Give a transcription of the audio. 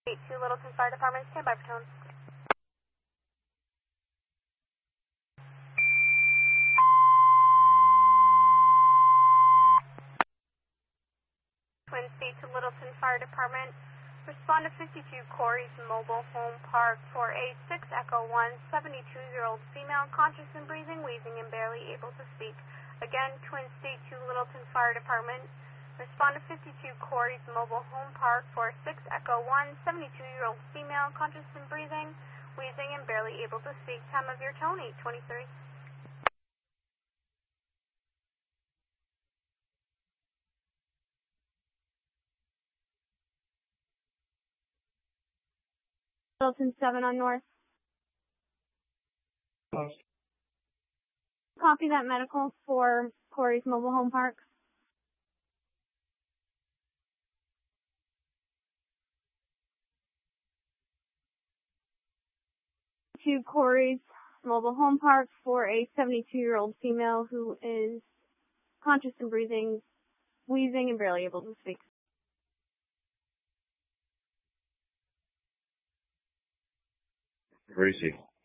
2 Littleton Fire Department, stand by for tone. Twin State to Littleton Fire Department. Respond to 52 Corey's Mobile Home Park for a 6 Echo 1 72-year-old female, conscious and breathing, wheezing, and barely able to speak. Again, Twin State to Littleton Fire Department. Respond to 52 Corey's Mobile Home Park for 6 Echo 1 72-year-old female, conscious and breathing, wheezing, and barely able to speak. Time of your tone, 8:23. Littleton 7 on North. Copy that medical for Corey's Mobile Home Park. To Corey's Mobile Home Park for a 72-year-old female who is conscious and breathing, wheezing, and barely able to speak. Where is he?